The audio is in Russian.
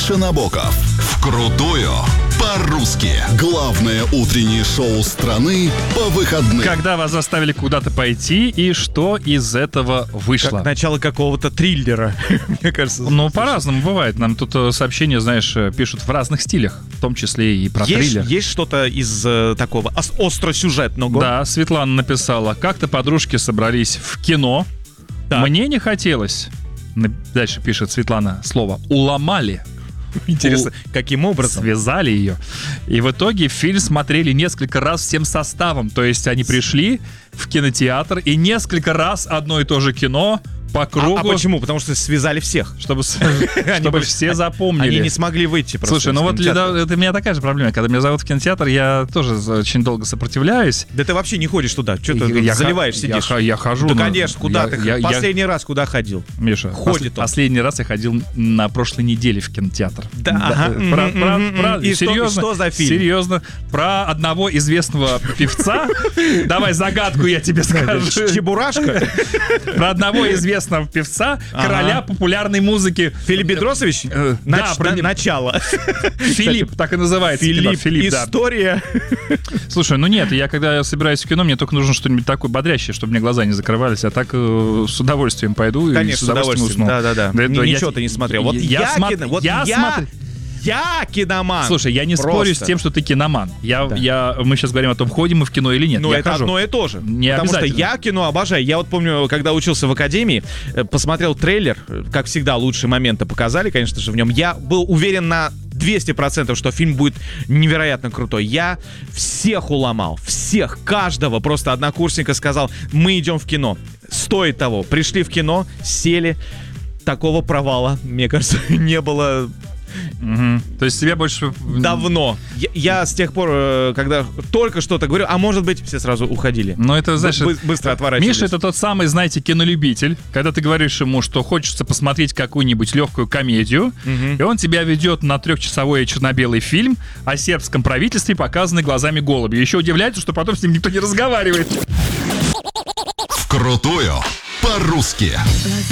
Миша Набоков. Вкрутую по-русски. Главное утреннее шоу страны по выходным. Когда вас заставили куда-то пойти и что из этого вышло? Как начало какого-то триллера, мне кажется. Ну, по-разному бывает. Нам тут сообщения, знаешь, пишут в разных стилях, в том числе и про триллер. Есть что-то из такого остросюжетного? Да, Светлана написала: как-то подружки собрались в кино. Так. Мне не хотелось. Дальше пишет Светлана слово «уломали». Интересно, каким образом? Связали ее. И в итоге фильм смотрели несколько раз всем составом. То есть они пришли в кинотеатр и несколько раз одно и то же кино по кругу. А почему? Потому что связали всех. Чтобы все запомнили. Они не смогли выйти просто. Слушай, ну вот это у меня такая же проблема. Когда меня зовут в кинотеатр, я тоже очень долго сопротивляюсь. Да ты вообще не ходишь туда. Что ты заливаешь, сидишь? Я хожу. Да, конечно, куда ты? Последний раз куда ходил? Миша, ходит он. Последний раз я ходил на прошлой неделе в кинотеатр. Да, ага. И серьезно, что за фильм? Серьезно, про одного известного певца. Давай загадку я тебе скажу. Чебурашка? Про одного известного певца, короля популярной музыки. Филипп Бедросович? Начало. Филипп, так и называется. Филипп, да. История. Слушай, ну нет, я когда собираюсь в кино, мне только нужно что-нибудь такое бодрящее, чтобы мне глаза не закрывались, а так с удовольствием пойду. Конечно, и с удовольствием усну. Да. Ничего ты не смотрел. Вот я киноман. Слушай, я не спорю с тем, что ты киноман. Мы сейчас говорим о том, ходим мы в кино или нет. Но это одно и то же. Потому что я кино обожаю. Я вот помню, когда учился в академии, посмотрел трейлер, как всегда, лучшие моменты показали, конечно же, в нем. Я был уверен на 200%, что фильм будет невероятно крутой. Я всех уломал, всех, каждого. Просто однокурсника сказал: мы идем в кино. Стоит того. Пришли в кино, сели. Такого провала, мне кажется, не было... То есть тебе больше... Давно. Я с тех пор, когда только что-то говорю, а может быть, все сразу уходили. Но это, знаешь... Быстро отворачивались. Миша — это тот самый, знаете, кинолюбитель. Когда ты говоришь ему, что хочется посмотреть какую-нибудь легкую комедию, и он тебя ведет на 3-часовой черно-белый фильм о сербском правительстве, показанный глазами голубя. Еще удивляется, что потом с ним никто не разговаривает. Вкрутую по-русски.